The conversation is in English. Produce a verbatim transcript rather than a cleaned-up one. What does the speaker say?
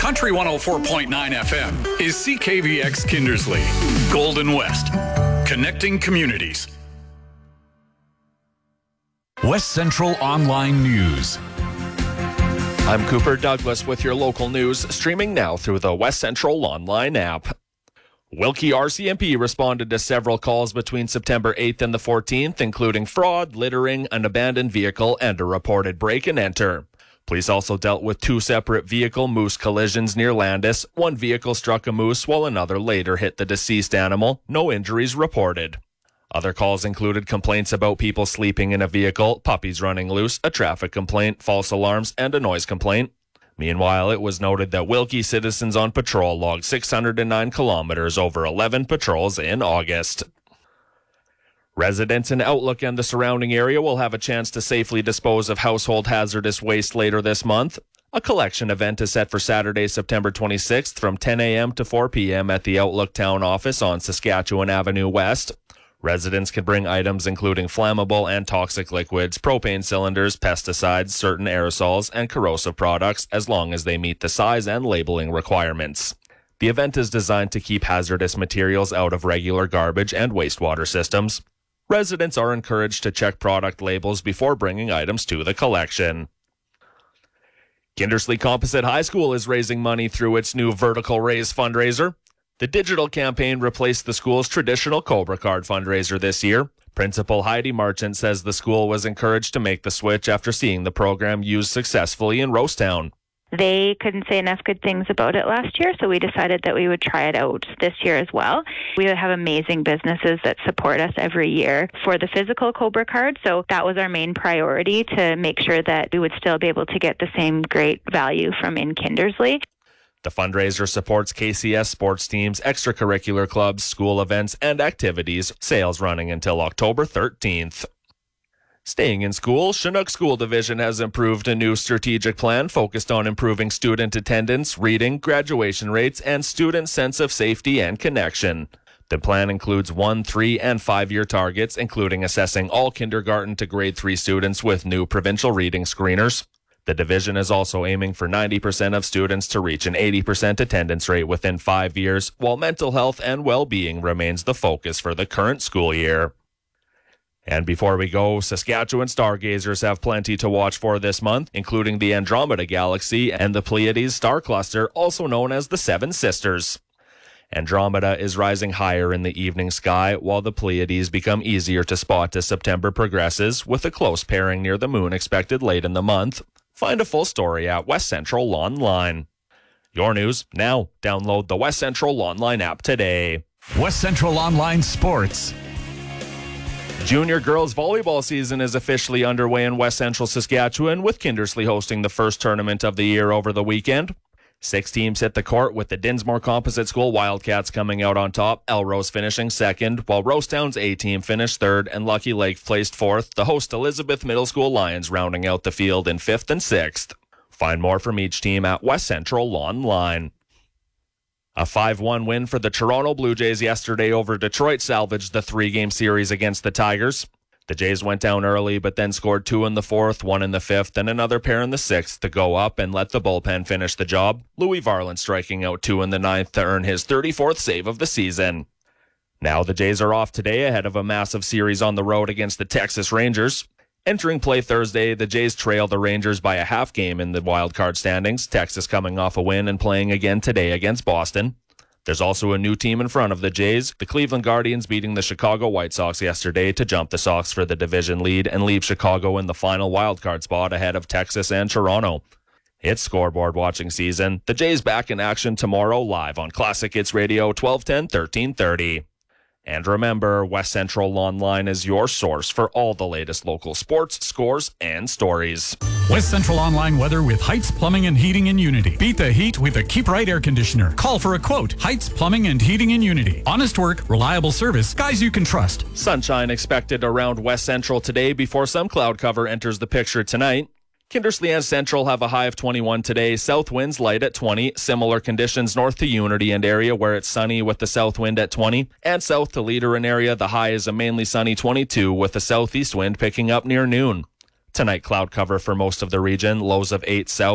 Country one oh four point nine F M is C K V X Kindersley, Golden West, connecting communities. West Central Online News. I'm Cooper Douglas with your local news, streaming now through the West Central Online app. Wilkie R C M P responded to several calls between September eighth and the fourteenth, including fraud, littering, an abandoned vehicle, and a reported break and enter. Police also dealt with two separate vehicle moose collisions near Landis. One vehicle struck a moose while another later hit the deceased animal. No injuries reported. Other calls included complaints about people sleeping in a vehicle, puppies running loose, a traffic complaint, false alarms, and a noise complaint. Meanwhile, it was noted that Wilkie citizens on patrol logged six hundred nine kilometers over eleven patrols in August. Residents in Outlook and the surrounding area will have a chance to safely dispose of household hazardous waste later this month. A collection event is set for Saturday, September twenty-sixth from ten a.m. to four p.m. at the Outlook Town Office on Saskatchewan Avenue West. Residents can bring items including flammable and toxic liquids, propane cylinders, pesticides, certain aerosols, and corrosive products as long as they meet the size and labeling requirements. The event is designed to keep hazardous materials out of regular garbage and wastewater systems. Residents are encouraged to check product labels before bringing items to the collection. Kindersley Composite High School is raising money through its new Vertical Raise fundraiser. The digital campaign replaced the school's traditional Cobra Card fundraiser this year. Principal Heidi Marchant says the school was encouraged to make the switch after seeing the program used successfully in Rosetown. They couldn't say enough good things about it last year, so we decided that we would try it out this year as well. We have amazing businesses that support us every year for the physical Cobra Card, so that was our main priority, to make sure that we would still be able to get the same great value from in Kindersley. The fundraiser supports K C S sports teams, extracurricular clubs, school events, and activities, sales running until October thirteenth. Staying in school, Chinook School Division has improved a new strategic plan focused on improving student attendance, reading, graduation rates, and student sense of safety and connection. The plan includes one, three, and five-year targets, including assessing all kindergarten to grade three students with new provincial reading screeners. The division is also aiming for ninety percent of students to reach an eighty percent attendance rate within five years, while mental health and well-being remains the focus for the current school year. And before we go, Saskatchewan stargazers have plenty to watch for this month, including the Andromeda Galaxy and the Pleiades star cluster, also known as the Seven Sisters. Andromeda is rising higher in the evening sky, while the Pleiades become easier to spot as September progresses, with a close pairing near the moon expected late in the month. Find a full story at West Central Online. Your news now. Download the West Central Online app today. West Central Online Sports. Junior girls volleyball season is officially underway in West Central Saskatchewan, with Kindersley hosting the first tournament of the year over the weekend. Six teams hit the court, with the Dinsmore Composite School Wildcats coming out on top, Elrose finishing second, while Rosetown's A-team finished third and Lucky Lake placed fourth, the host Elizabeth Middle School Lions rounding out the field in fifth and sixth. Find more from each team at West Central Online. A five one win for the Toronto Blue Jays yesterday over Detroit salvaged the three-game series against the Tigers. The Jays went down early, but then scored two in the fourth, one in the fifth, and another pair in the sixth to go up and let the bullpen finish the job. Louis Varland striking out two in the ninth to earn his thirty-fourth save of the season. Now the Jays are off today ahead of a massive series on the road against the Texas Rangers. Entering play Thursday, the Jays trail the Rangers by a half game in the wildcard standings, Texas coming off a win and playing again today against Boston. There's also a new team in front of the Jays, the Cleveland Guardians beating the Chicago White Sox yesterday to jump the Sox for the division lead and leave Chicago in the final wildcard spot ahead of Texas and Toronto. It's scoreboard watching season. The Jays back in action tomorrow live on Classic Hits Radio, twelve ten, thirteen thirty. And remember, West Central Online is your source for all the latest local sports, scores, and stories. West Central Online weather with Heights Plumbing and Heating in Unity. Beat the heat with a Keep Right air conditioner. Call for a quote. Heights Plumbing and Heating in Unity. Honest work, reliable service, guys you can trust. Sunshine expected around West Central today before some cloud cover enters the picture tonight. Kindersley and Central have a high of twenty-one today. South winds light at twenty. Similar conditions north to Unity and area where it's sunny with the south wind at twenty. And south to Leader and area, the high is a mainly sunny twenty-two with the southeast wind picking up near noon. Tonight, cloud cover for most of the region. Lows of eight south.